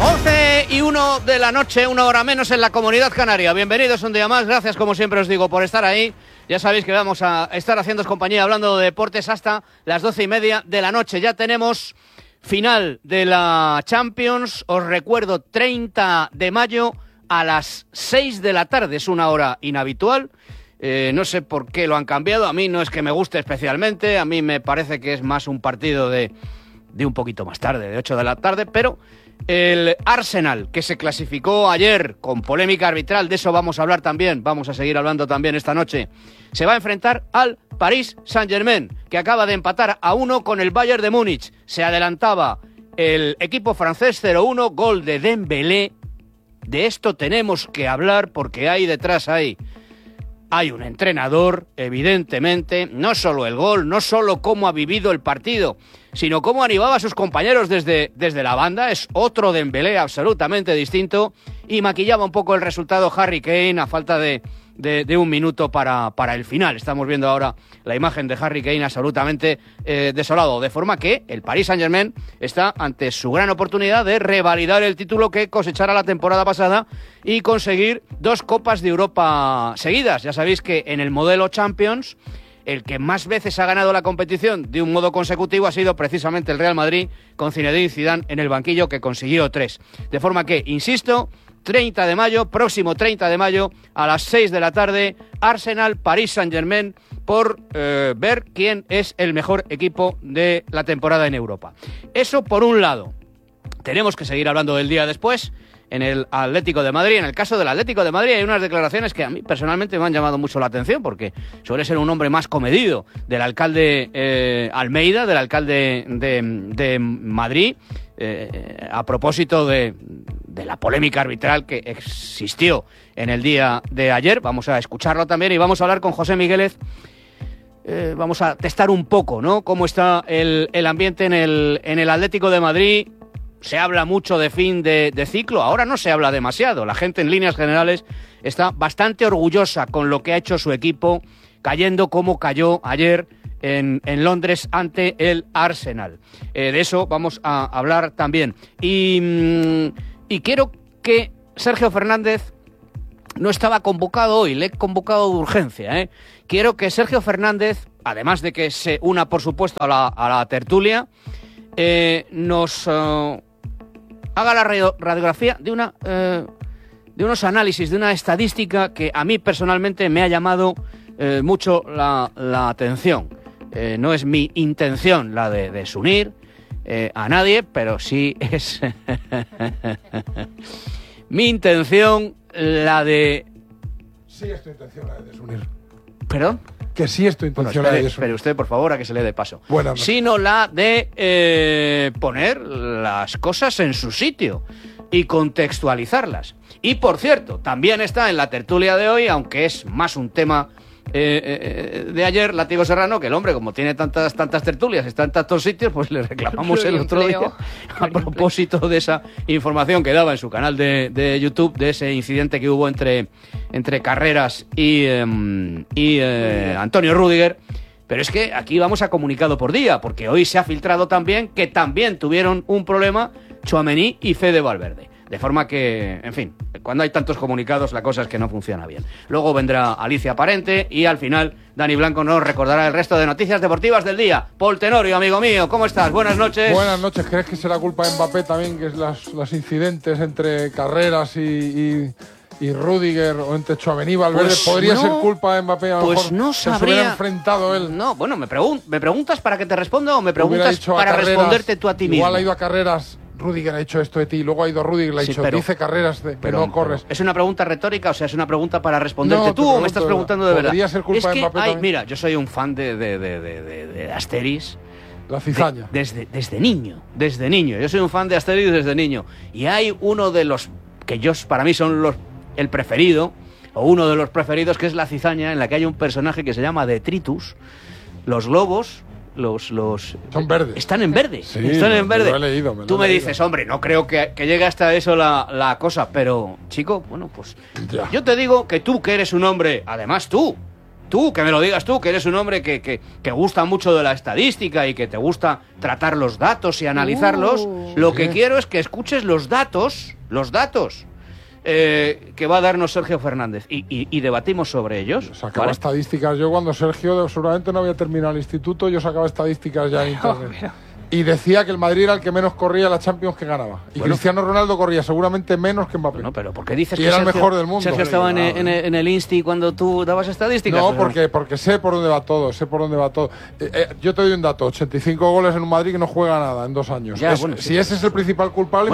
11:01 de la noche, una hora menos en la Comunidad Canaria. Bienvenidos un día más, gracias como siempre os digo por estar ahí. Ya sabéis que vamos a estar haciéndoos compañía hablando de deportes hasta las 12:30 de la noche. Ya tenemos final de la Champions, os recuerdo 30 de mayo a las 6 de la tarde, es una hora inhabitual. No sé por qué lo han cambiado, a mí no es que me guste especialmente, a mí me parece que es más un partido de un poquito más tarde, de 8 de la tarde, pero el Arsenal, que se clasificó ayer con polémica arbitral, de eso vamos a hablar también, vamos a seguir hablando también esta noche, se va a enfrentar al Paris Saint-Germain, que acaba de empatar a 1 con el Bayern de Múnich. Se adelantaba el equipo francés 0-1, gol de Dembélé. De esto tenemos que hablar porque hay detrás hay un entrenador, evidentemente, no solo el gol, no solo cómo ha vivido el partido, sino cómo animaba a sus compañeros desde la banda. Es otro Dembélé absolutamente distinto y maquillaba un poco el resultado Harry Kane a falta de un minuto para el final. Estamos viendo ahora la imagen de Harry Kane absolutamente desolado, de forma que el Paris Saint-Germain está ante su gran oportunidad de revalidar el título que cosechara la temporada pasada y conseguir 2 Copas de Europa seguidas. Ya sabéis que en el modelo Champions el que más veces ha ganado la competición de un modo consecutivo ha sido precisamente el Real Madrid, con Zinedine Zidane en el banquillo, que consiguió 3. De forma que, insisto, 30 de mayo, próximo 30 de mayo, a las 6 de la tarde, Arsenal, Paris Saint-Germain, por ver quién es el mejor equipo de la temporada en Europa. Eso por un lado. Tenemos que seguir hablando del día después, en el Atlético de Madrid. En el caso del Atlético de Madrid hay unas declaraciones que a mí personalmente me han llamado mucho la atención, porque suele ser un hombre más comedido, del alcalde Almeida, del alcalde de Madrid, a propósito de la polémica arbitral que existió en el día de ayer. Vamos a escucharlo también y vamos a hablar con José Migueles. Vamos a testar un poco, ¿no?, cómo está el ambiente en el Atlético de Madrid. Se habla mucho de fin de ciclo, ahora no se habla demasiado. La gente en líneas generales está bastante orgullosa con lo que ha hecho su equipo, cayendo como cayó ayer en Londres ante el Arsenal. De eso vamos a hablar también. Y quiero que Sergio Fernández no estaba convocado hoy, le he convocado de urgencia, Quiero que Sergio Fernández, además de que se una, por supuesto, a la tertulia, nos haga la radiografía de unos análisis, de una estadística que a mí personalmente me ha llamado mucho la atención. No es mi intención la de desunir a nadie, pero sí es mi intención la de... Sí es tu intención la de desunir. ¿Perdón? Que sí es tu intención la de desunir. Espere usted, por favor, a que se le dé paso. Buenas noches. Sino la de poner las cosas en su sitio y contextualizarlas. Y, por cierto, también está en la tertulia de hoy, aunque es más un tema de ayer, Látigo Serrano, que el hombre, como tiene tantas tertulias, está en tantos sitios, pues le reclamamos el otro día a propósito de esa información que daba en su canal de YouTube, de ese incidente que hubo entre Carreras y Antonio Rüdiger. Pero es que aquí vamos a comunicado por día, porque hoy se ha filtrado también que también tuvieron un problema Tchouaméni y Fede Valverde. De forma que, en fin, cuando hay tantos comunicados la cosa es que no funciona bien. Luego vendrá Alicia Parente y al final Dani Blanco nos recordará el resto de noticias deportivas del día. Paul Tenorio, amigo mío, ¿cómo estás? Buenas noches. Buenas noches. ¿Crees que será culpa de Mbappé también, que es los incidentes entre Carreras y Rüdiger, o entre Tchouaméni y Valverde? Pues ¿Podría no, ser culpa de Mbappé? A lo pues mejor no se sabría. hubiera enfrentado él. No, bueno, ¿me preguntas para que te responda o me Hubiera preguntas dicho a para Carreras, responderte tú a ti mismo? Igual ha ido a Carreras, Rüdiger ha hecho esto de ti, luego ha ido Rüdiger, le ha Sí, dicho, pero- dice Carreras que no corres. ¿Es una pregunta retórica, o sea, es una pregunta para responderte No, tú te o me estás pregunto, preguntando de verdad? ¿podría ser culpa es de que Mbappé también? mira, yo soy un fan de Asterix. La cizaña. Desde niño. Yo soy un fan de Asterix desde niño. Y hay uno de los que para mí son el preferido, o uno de los preferidos, que es la cizaña, en la que hay un personaje que se llama Detritus. Los globos, son verdes. están en verde. Sí, están en verde. me lo he leído, Tú me he leído. dices, hombre, no creo que llegue hasta eso la cosa, pero, chico, bueno, pues Ya. yo te digo que tú, que eres un hombre, además tú tú, que me lo digas tú, que eres un hombre que gusta mucho de la estadística y que te gusta tratar los datos y analizarlos, lo que quiero es que escuches los datos que va a darnos Sergio Fernández y debatimos sobre ellos. Sacaba estadísticas. Yo cuando Sergio seguramente no había terminado el instituto, yo sacaba estadísticas ya en internet. Y decía que el Madrid era el que menos corría la Champions que ganaba. Y Cristiano Ronaldo corría seguramente menos que Mbappé. No, pero ¿por qué dices y que era Sergio, el mejor del mundo? Sergio estaba en el Insti cuando tú dabas estadísticas. No, porque sé por dónde va todo, yo te doy un dato, 85 goles en un Madrid que no juega nada en 2 años. Ya, si ese es el principal culpable,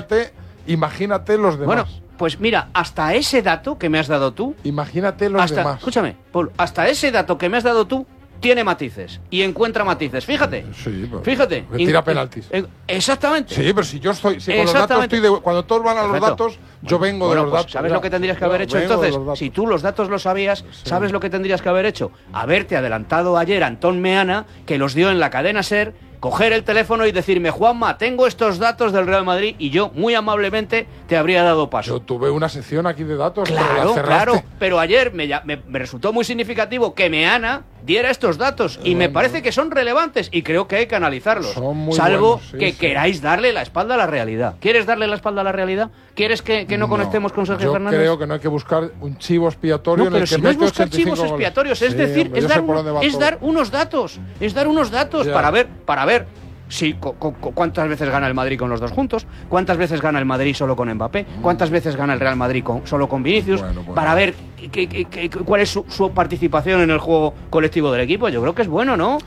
imagínate los demás. Bueno, pues mira, hasta ese dato que me has dado tú... Imagínate los demás. Escúchame, Paul, hasta ese dato que me has dado tú tiene matices y encuentra matices. Fíjate. Sí, pero fíjate. Tira penaltis. Exactamente. Sí, pero si yo estoy... Si con los datos cuando todos van a los datos, yo vengo de los datos. ¿Sabes lo que tendrías que haber hecho entonces? Si tú los datos lo sabías, ¿sabes lo que tendrías que haber hecho? Haberte adelantado ayer a Antón Meana, que los dio en la cadena SER, coger el teléfono y decirme: Juanma, tengo estos datos del Real Madrid, y yo muy amablemente te habría dado paso. Yo tuve una sección aquí de datos. Claro, pero ayer me resultó muy significativo que Meana diera estos datos y me parece que son relevantes y creo que hay que analizarlos, salvo que queráis darle la espalda a la realidad. ¿Quieres darle la espalda a la realidad? ¿Quieres que no conectemos con Sergio Fernández? Yo creo que no hay que buscar un chivo expiatorio en el que si no es buscar chivos expiatorios, es decir, es dar unos datos, para ver si cuántas veces gana el Madrid con los dos juntos, cuántas veces gana el Madrid solo con Mbappé, cuántas veces gana el Real Madrid solo con Vinicius, para ver cuál es su participación en el juego colectivo del equipo. Yo creo que es bueno, ¿no?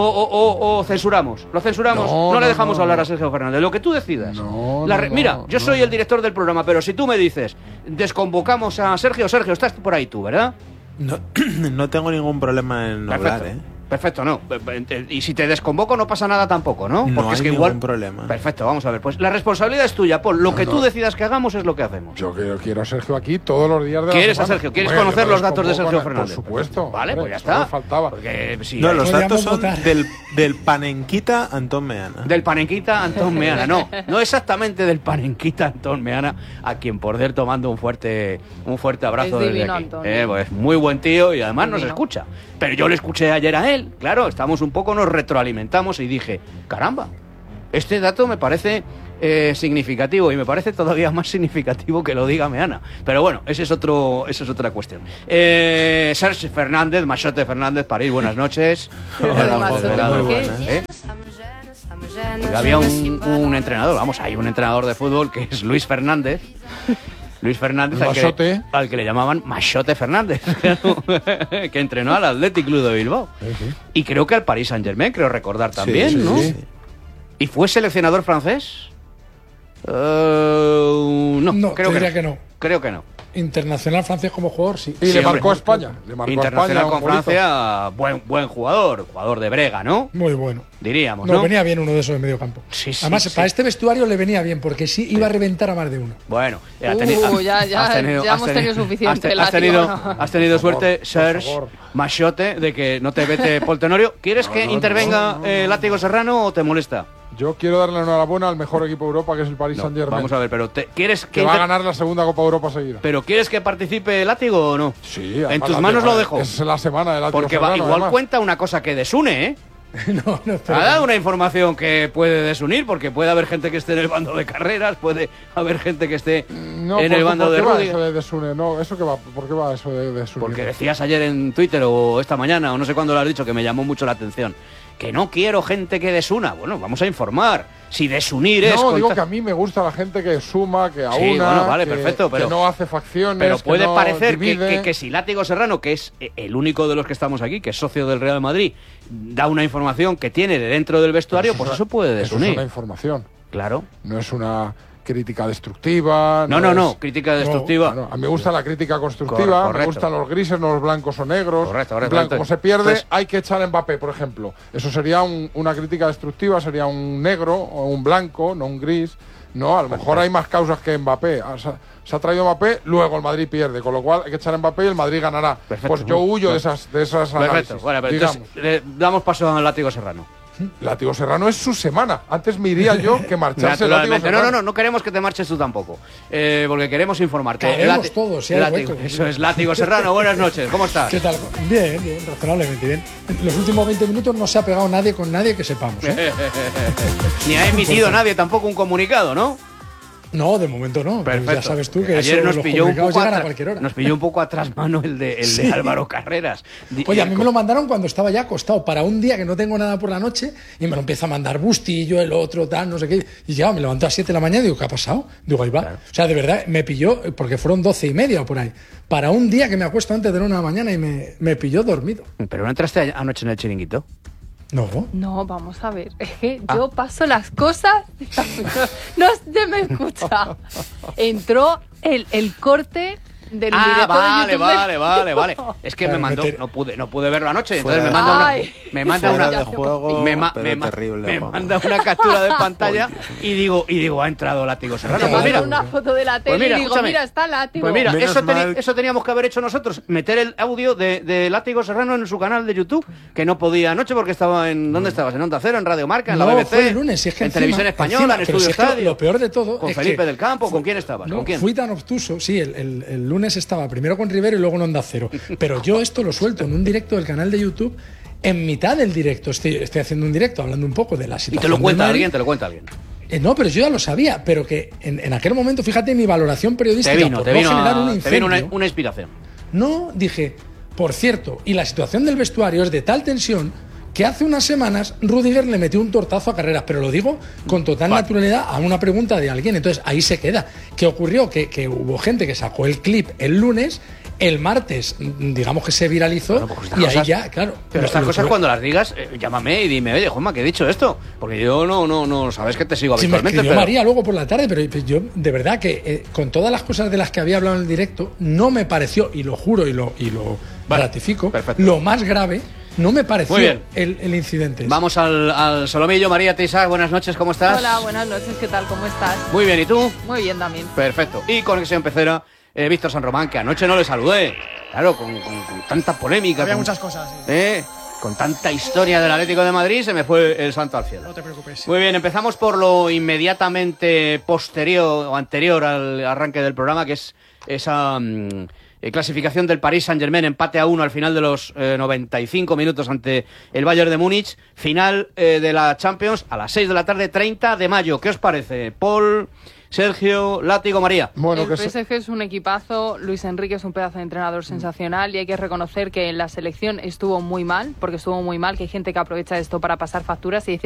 O censuramos, no le dejamos hablar a Sergio Fernández, lo que tú decidas. Mira, yo soy el director del programa, pero si tú me dices desconvocamos a Sergio, estás por ahí tú, ¿verdad? No tengo ningún problema en hablar, Perfecto, no. Y si te desconvoco no pasa nada tampoco, ¿no? Porque no hay es que ningún problema. Perfecto, vamos a ver. Pues la responsabilidad es tuya, Paul. Lo que tú decidas que hagamos es lo que hacemos. Yo quiero a Sergio aquí todos los días de la semana. ¿Quieres a Sergio? ¿Quieres conocer los datos de Sergio Fernández? Por supuesto. Vale, pues ya está. Faltaba. No, los datos son del Panenquita Antón Meana. Del Panenquita Antón Meana, no exactamente del Panenquita Antón Meana, a quien por cierto mando un fuerte abrazo desde aquí. Pues muy buen tío y además nos escucha. Pero yo le escuché ayer a él, claro, nos retroalimentamos y dije: caramba, este dato me parece significativo, y me parece todavía más significativo que lo diga Meana. Pero bueno, esa es otra cuestión. Sergio Fernández, Machote Fernández, París, buenas noches. Había un entrenador, hay un entrenador de fútbol que es Luis Fernández. Luis Fernández, al que le llamaban Machote Fernández, que entrenó al Athletic Club de Bilbao. Y creo que al Paris Saint-Germain, creo recordar también, ¿no? Sí. ¿Y fue seleccionador francés? No, creo que no. Internacional francés como jugador, sí. Y le marcó a España. Internacional con Francia, buen jugador de brega, ¿no? Muy bueno. Diríamos, ¿no? Venía bien uno de esos de medio campo. Además, para este vestuario le venía bien, porque iba a reventar a más de uno. Bueno, ya hemos tenido suficiente. Has tenido suerte, Serge Machote, de que no te vete Paul Tenorio. ¿Quieres que intervenga Látigo Serrano o te molesta? Yo quiero darle enhorabuena al mejor equipo de Europa, que es el Paris Saint-Germain. Vamos a ver, pero ¿quieres que va a ganar la segunda Copa de Europa seguida? ¿Pero quieres que participe Látigo o no? Sí. En tus manos lo dejo. Es la semana de Látigo. Porque igual cuenta una cosa que desune, ¿eh? No, ha dado una información que puede desunir, porque puede haber gente que esté en el bando de carreras, puede haber gente que esté en el bando de Rudy. ¿Por qué va eso de desunir? Porque decías ayer en Twitter o esta mañana, o no sé cuándo lo has dicho, que me llamó mucho la atención. Que no quiero gente que desuna. Bueno, vamos a informar. Si desunir es... No, digo que a mí me gusta la gente que suma, que aúna, perfecto, que no hace facciones, pero puede no parecer que si Látigo Serrano, que es el único de los que estamos aquí, que es socio del Real Madrid, da una información que tiene de dentro del vestuario, pues eso puede desunir. Eso es una información. Claro. No es una crítica destructiva. No, crítica destructiva. A mí me gusta la crítica constructiva, correcto. Me gustan los grises, no los blancos o negros. Correcto. Como se pierde, hay que echar a Mbappé, por ejemplo. Eso sería una crítica destructiva, sería un negro o un blanco, no un gris. No, a lo mejor hay más causas que Mbappé. Se ha traído Mbappé, luego el Madrid pierde, con lo cual hay que echar a Mbappé y el Madrid ganará. Perfecto. Pues yo huyo de esas análisis. Bueno, pero entonces damos paso al Látigo Serrano. Látigo Serrano es su semana. Antes me iría yo que marcharse Látigo Serrano. No queremos que te marches tú tampoco, porque queremos informarte. Queremos todos, si hay hueco. Eso es, Látigo Serrano, buenas noches, ¿cómo estás? ¿Qué tal? Bien, razonablemente bien. En los últimos 20 minutos no se ha pegado nadie con nadie que sepamos. Ni ha emitido nadie tampoco un comunicado, ¿no? No, de momento no. Perfecto. Ya sabes tú que ayer los comunicados llegan a cualquier hora. Nos pilló un poco atrás mano el de Álvaro Carreras. Oye, a mí me lo mandaron cuando estaba ya acostado para un día que no tengo nada por la noche y me lo empieza a mandar Bustillo, el otro, tal, no sé qué. Y ya me levanto a 7 de la mañana y digo, ¿qué ha pasado? Digo, ahí va. Claro. O sea, de verdad, me pilló, porque fueron 12:30 o por ahí, para un día que me acuesto antes de la 1 de la mañana y me pilló dormido. ¿Pero no entraste anoche en el chiringuito? No, vamos a ver. Es que yo paso las cosas. No se me escucha. Entró el corte del directo de YouTube. Vale. Es que me mandó, no pude verlo anoche, entonces me manda una captura de pantalla y digo, ha entrado Látigo Serrano. Pues mira, una foto de la tele y digo, mira, está Látigo. Pues mira, eso teníamos que haber hecho nosotros, meter el audio de Látigo Serrano en su canal de YouTube, que no podía anoche porque estaba ¿dónde estabas? ¿En Onda Cero, en Radio Marca, en la BBC? Fue el lunes, es que en Televisión Española, en Estudio Estadio. Lo peor de todo con Felipe del Campo, ¿con quién estabas? ¿Con quién? Fui tan obtuso, sí, el lunes estaba primero con Rivero y luego en Onda Cero. Pero yo esto lo suelto en un directo del canal de YouTube. En mitad del directo estoy haciendo un directo hablando un poco de la situación. ¿Y te lo cuenta alguien? No, pero yo ya lo sabía. Pero que en aquel momento, fíjate mi valoración periodística te vino una inspiración. No, dije, por cierto, y la situación del vestuario es de tal tensión que hace unas semanas Rudiger le metió un tortazo a Carreras, pero lo digo con total naturalidad a una pregunta de alguien. Entonces ahí se queda. ¿Qué ocurrió? Que hubo gente que sacó el clip el lunes, el martes, digamos que se viralizó, y ahí ya, claro. Pero estas cosas cuando las digas, llámame y dime, oye, Juanma, ¿qué he dicho esto? Porque yo no sabes que te sigo habitualmente. Me escribió María luego por la tarde, pero yo de verdad que con todas las cosas de las que había hablado en el directo, no me pareció, y lo juro y lo ratifico, lo más grave. No me pareció el incidente. Vamos al Solomillo. María Teixa, buenas noches, ¿cómo estás? Hola, buenas noches, ¿qué tal? ¿Cómo estás? Muy bien, ¿y tú? Muy bien también. Perfecto. Y Conexión Pecera, Víctor San Román, que anoche no le saludé. Claro, con tanta polémica. Había muchas cosas. Sí. Con tanta historia del Atlético de Madrid, se me fue el santo al cielo. No te preocupes. Muy bien, empezamos por lo inmediatamente posterior o anterior al arranque del programa, que es esa clasificación del Paris Saint-Germain, empate a 1 al final de los 95 minutos ante el Bayern de Múnich, final de la Champions a las 6 de la tarde, 30 de mayo. ¿Qué os parece? Paul, Sergio, Látigo, María. Bueno, el PSG es un equipazo, Luis Enrique es un pedazo de entrenador sensacional y hay que reconocer que en la selección estuvo muy mal, que hay gente que aprovecha esto para pasar facturas y dice